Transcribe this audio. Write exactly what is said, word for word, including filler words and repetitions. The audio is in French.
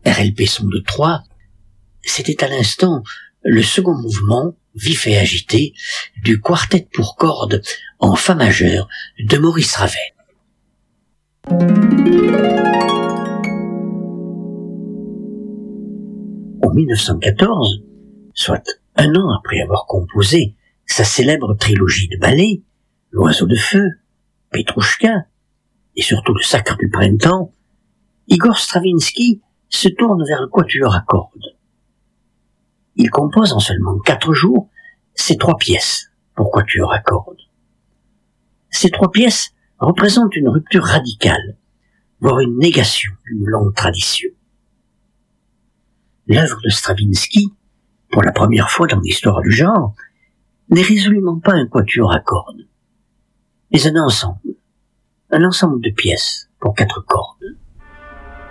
R L P son de trois, c'était à l'instant le second mouvement, vif et agité, du quartet pour cordes en fa majeur de Maurice Ravel. En mille neuf cent quatorze, soit un an après avoir composé sa célèbre trilogie de ballets, L'Oiseau de Feu, Petrouchka et surtout Le Sacre du Printemps, Igor Stravinsky se tourne vers le quatuor à cordes. Il compose en seulement quatre jours ces trois pièces pour quatuor à cordes. Ces trois pièces représentent une rupture radicale, voire une négation d'une longue tradition. L'œuvre de Stravinsky, pour la première fois dans l'histoire du genre, n'est résolument pas un quatuor à cordes, mais un ensemble, un ensemble de pièces pour quatre cordes.